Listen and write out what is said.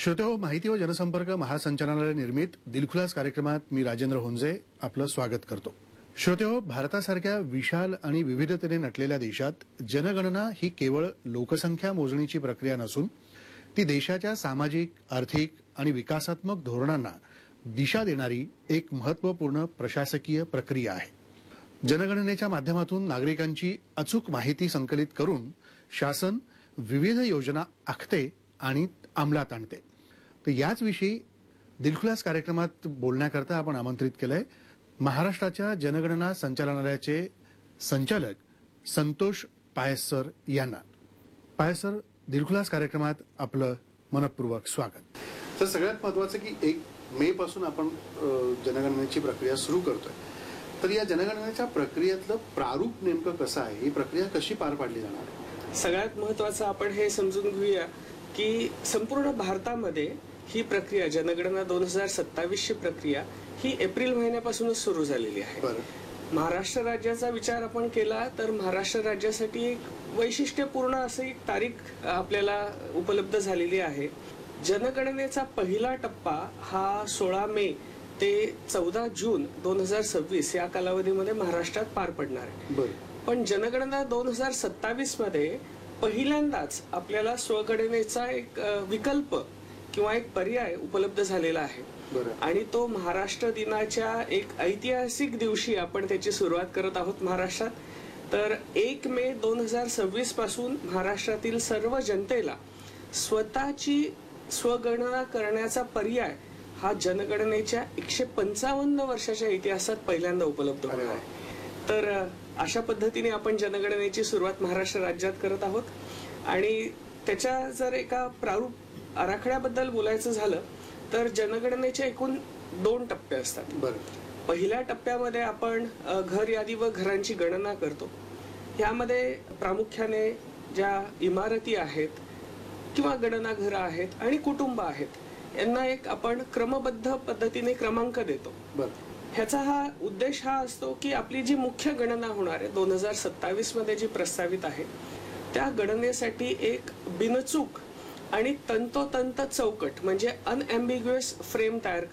श्रोतेहो, माहिती व जनसंपर्क महासंचालनालय निर्मित दिलखुलास कार्यक्रमात मी राजेंद्र होंजे आपलं स्वागत करतो. श्रोतेहो, भारतासारख्या विशाल आणि विविधतेने नटलेल्या देशात जनगणना ही केवळ लोकसंख्या मोजणीची प्रक्रिया नसून ती देशाच्या सामाजिक, आर्थिक आणि विकासात्मक धोरणांना दिशा देणारी एक महत्त्वपूर्ण प्रशासकीय प्रक्रिया आहे. जनगणनेच्या माध्यमातून नागरिकांची अचूक माहिती संकलित करून शासन विविध योजना आखते आणि अंमलात आणते. तर याच विषयी दिलखुलास कार्यक्रमात बोलण्याकरता आपण आमंत्रित केलंय महाराष्ट्राच्या जनगणना संचालनालयाचे संचालक संतोष पायस सर यांना. पायस सर, दिलखुलास कार्यक्रमात आपलं मनपूर्वक स्वागत. तर सगळ्यात महत्वाचं की 1 मे पासून आपण जनगणनेची प्रक्रिया सुरू करतोय. तर या जनगणनेच्या प्रक्रियेतलं प्रारूप नेमकं कसं आहे, ही प्रक्रिया कशी पार पाडली जाणार आहे? सगळ्यात महत्वाचं आपण हे समजून घेऊया की संपूर्ण भारतामध्ये ही प्रक्रिया जनगणना 2027 ची प्रक्रिया ही एप्रिल महिन्यापासूनच सुरू झालेली आहे. महाराष्ट्र राज्याचा विचार आपण केला तर महाराष्ट्र राज्यासाठी एक वैशिष्ट्यपूर्ण अशी एक तारीख आपल्याला उपलब्ध झालेली आहे. जनगणनेचा पहिला टप्पा हा 16 मे ते 14 जून 2026 या कालावधीमध्ये महाराष्ट्रात पार पडणार आहे. पण जनगणना 2027 मध्ये पहिल्यांदाच आपल्याला स्वगणनेचा एक विकल्प किंवा एक पर्याय उपलब्ध झालेला आहे. आणि तो महाराष्ट्र दिनाच्या एक ऐतिहासिक दिवशी आपण त्याची सुरुवात करत आहोत महाराष्ट्रात. तर 1 मे 2026 पासून महाराष्ट्रातील सर्व जनतेला स्वतःची स्वगणना करण्याचा पर्याय हा जनगणनेच्या 155 वर्षाच्या इतिहासात पहिल्यांदा उपलब्ध होणार आहे. तर अशा पद्धतीने आपण जनगणनेची सुरुवात महाराष्ट्र राज्यात करत आहोत. आणि त्याच्या जर एका प्रारूप आराखड्याबद्दल बोलायचं झालं तर जनगणनेचे एकूण 2 टप्पे असतात. पहिल्या टप्प्यामध्ये आपण घर यादी व घरांची गणना करतो. यामध्ये प्रामुख्याने ज्या इमारती आहेत किंवा गणना घरं आहेत आणि कुटुंब आहेत यांना एक आपण क्रमबद्ध पद्धतीने क्रमांक देतो. ह्याचा हा उद्देश हा असतो की आपली जी मुख्य गणना होणार आहे 2027 मध्ये जी प्रस्तावित आहे त्या गणनेसाठी एक बिनचूक आणि तंतोतंत चौकट म्हणजे अनएम्बिग्युअस फ्रेम तयार